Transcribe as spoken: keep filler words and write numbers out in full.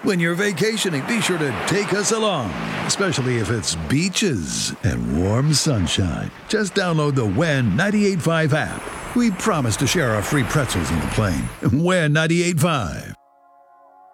When you're vacationing, be sure to take us along, especially if it's beaches and warm sunshine. Just download the When ninety-eight point five app. We promise to share our free pretzels on the plane. When ninety-eight point five.